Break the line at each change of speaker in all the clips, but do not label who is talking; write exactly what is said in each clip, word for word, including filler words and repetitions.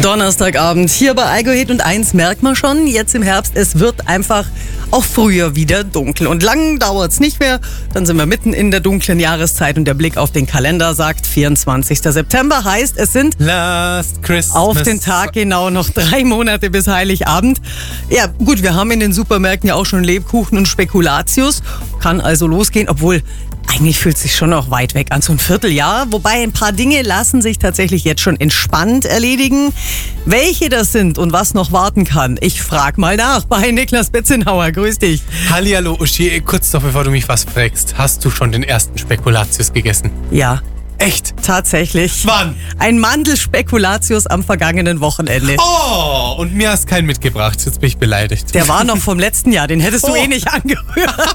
Donnerstagabend hier bei Algo Hit und eins merkt man schon, jetzt im Herbst, es wird einfach auch früher wieder dunkel. Und lang dauert es nicht mehr, dann sind wir mitten in der dunklen Jahreszeit und der Blick auf den Kalender sagt vierundzwanzigster September, heißt es sind
Last Christmas.
Auf den Tag genau noch drei Monate bis Heiligabend. Ja gut, wir haben in den Supermärkten ja auch schon Lebkuchen und Spekulatius, kann also losgehen, obwohl eigentlich fühlt es sich schon noch weit weg an, so ein Vierteljahr. Wobei ein paar Dinge lassen sich tatsächlich jetzt schon entspannt erledigen. Welche das sind und was noch warten kann, ich frage mal nach bei Niklas Betzenhauer. Grüß dich.
Hallihallo Uschi, kurz noch bevor du mich was fragst, hast du schon den ersten Spekulatius gegessen?
Ja.
Echt?
Tatsächlich.
Wann?
Ein Mandelspekulatius am vergangenen Wochenende.
Oh, und mir hast keinen mitgebracht. Jetzt bin ich beleidigt.
Der war noch vom letzten Jahr, den hättest du
Oh.
eh nicht angerührt.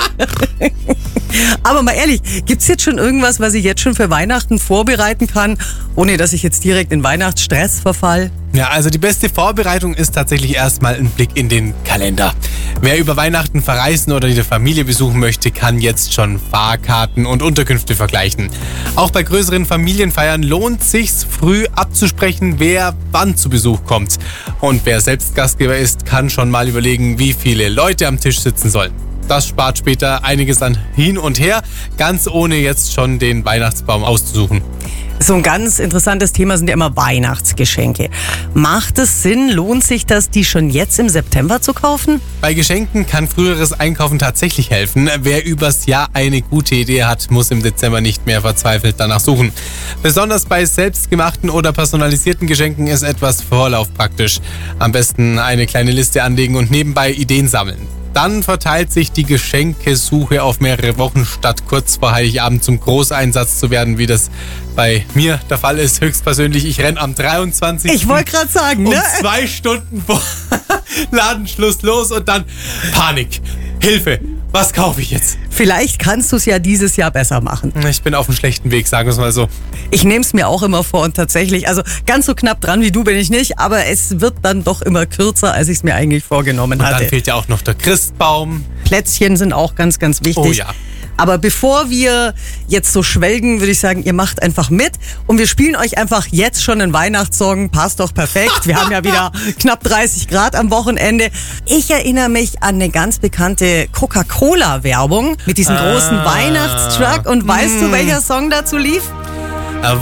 Aber mal ehrlich, gibt's jetzt schon irgendwas, was ich jetzt schon für Weihnachten vorbereiten kann, ohne dass ich jetzt direkt in Weihnachtsstress verfall?
Ja, also die beste Vorbereitung ist tatsächlich erstmal ein Blick in den Kalender. Wer über Weihnachten verreisen oder die Familie besuchen möchte, kann jetzt schon Fahrkarten und Unterkünfte vergleichen. Auch bei größeren Familienfeiern lohnt sich's, früh abzusprechen, wer wann zu Besuch kommt. Und wer selbst Gastgeber ist, kann schon mal überlegen, wie viele Leute am Tisch sitzen sollen. Das spart später einiges an hin und her, ganz ohne jetzt schon den Weihnachtsbaum auszusuchen.
So ein ganz interessantes Thema sind ja immer Weihnachtsgeschenke. Macht es Sinn, lohnt sich das, die schon jetzt im September zu kaufen?
Bei Geschenken kann früheres Einkaufen tatsächlich helfen. Wer übers Jahr eine gute Idee hat, muss im Dezember nicht mehr verzweifelt danach suchen. Besonders bei selbstgemachten oder personalisierten Geschenken ist etwas Vorlauf praktisch. Am besten eine kleine Liste anlegen und nebenbei Ideen sammeln. Dann verteilt sich die Geschenkesuche auf mehrere Wochen, statt kurz vor Heiligabend zum Großeinsatz zu werden, wie das bei mir der Fall ist. Höchstpersönlich, ich renne am dreiundzwanzigsten
Ich wollte gerade sagen,
um
ne?
zwei Stunden vor Ladenschluss los und dann Panik. Hilfe, was kaufe ich jetzt?
Vielleicht kannst du es ja dieses Jahr besser machen.
Ich bin auf einem schlechten Weg, sagen wir es mal so.
Ich nehme es mir auch immer vor und tatsächlich, also ganz so knapp dran wie du bin ich nicht, aber es wird dann doch immer kürzer, als ich es mir eigentlich vorgenommen
Und
hatte.
dann fehlt ja auch noch der Christbaum.
Plätzchen sind auch ganz, ganz wichtig.
Oh ja.
Aber bevor wir jetzt so schwelgen, würde ich sagen, ihr macht einfach mit und wir spielen euch einfach jetzt schon einen Weihnachtssong. Passt doch perfekt. Wir haben ja wieder knapp dreißig Grad am Wochenende. Ich erinnere mich an eine ganz bekannte Coca-Cola-Werbung mit diesem
Ah.
großen Weihnachtstruck. Und weißt
Mm.
du, welcher Song dazu lief?